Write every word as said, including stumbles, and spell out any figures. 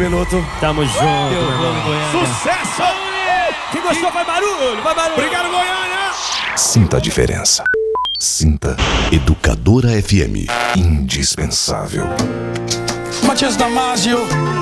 Beloto. Tamo junto, meu irmão. Sucesso! Quem gostou, vai barulho, vai barulho. Obrigado, Goiânia! Sinta a diferença. Sinta Educadora F M. Indispensável. Matias Damasio.